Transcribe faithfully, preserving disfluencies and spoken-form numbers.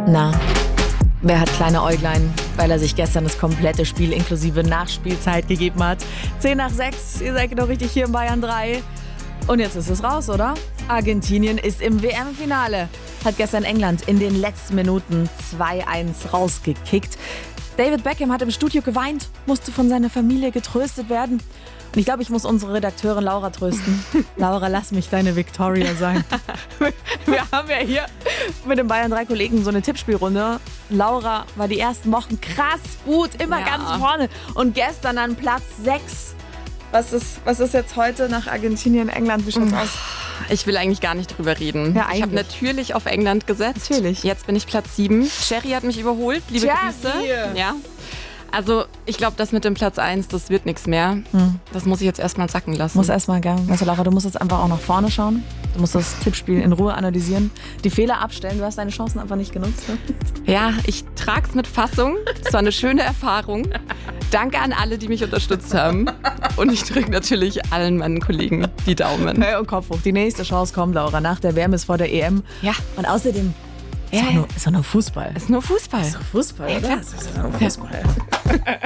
Na, wer hat kleine Äuglein, weil er sich gestern das komplette Spiel inklusive Nachspielzeit gegeben hat? zehn nach sechs, ihr seid genau richtig hier in Bayern drei. Und jetzt ist es raus, oder? Argentinien ist im W M-Finale. Hat gestern England in den letzten Minuten zwei eins rausgekickt. David Beckham hat im Studio geweint, musste von seiner Familie getröstet werden. Und ich glaube, ich muss unsere Redakteurin Laura trösten. Laura, lass mich deine Victoria sein. Wir haben ja hier mit den Bayern drei Kollegen so eine Tippspielrunde. Laura war die ersten Wochen krass gut, immer ja. ganz vorne. Und gestern an Platz sechs. Was ist, was ist jetzt heute nach Argentinien, England? Wie schaut's aus? Ich will eigentlich gar nicht drüber reden. Ja, ich habe natürlich auf England gesetzt. Natürlich. Jetzt bin ich Platz sieben. Cherry hat mich überholt. Liebe Cherry. Grüße. Ja. Also ich glaube, das mit dem Platz eins, das wird nichts mehr. Hm. Das muss ich jetzt erstmal sacken lassen. Muss erstmal, gell? Also Laura, du musst jetzt einfach auch nach vorne schauen. Du musst das Tippspiel in Ruhe analysieren. Die Fehler abstellen. Du hast deine Chancen einfach nicht genutzt. Ne? Ja, ich trage es mit Fassung. Es war eine schöne Erfahrung. Danke an alle, die mich unterstützt haben. Und ich drücke natürlich allen meinen Kollegen die Daumen. Hey, und Kopf hoch. Die nächste Chance kommt, Laura, nach der W M ist vor der E M. Ja. Und außerdem ist Ja. doch nur, ist doch nur Fußball. Ist nur Fußball. Ist doch Fußball, Ja, oder? klar. Ist doch nur Fußball.